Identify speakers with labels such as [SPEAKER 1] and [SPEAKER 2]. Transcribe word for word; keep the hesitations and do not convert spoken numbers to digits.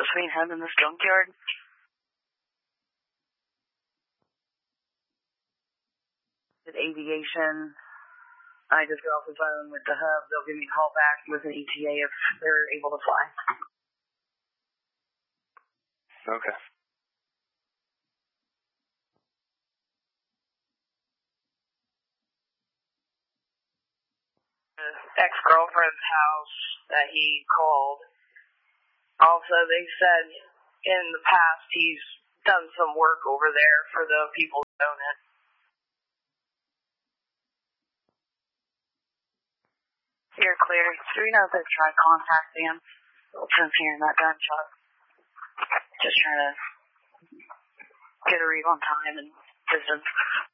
[SPEAKER 1] between him and this junkyard. With aviation, I just got off the phone with the hub. They'll give me a call back with an E T A if they're able to fly.
[SPEAKER 2] Okay.
[SPEAKER 1] His ex-girlfriend's house that he called. Also, they said in the past he's done some work over there for the people that own it. You're clear. Do we know if they've tried contacting him since hearing that gunshot? Just trying to get a read on time and distance.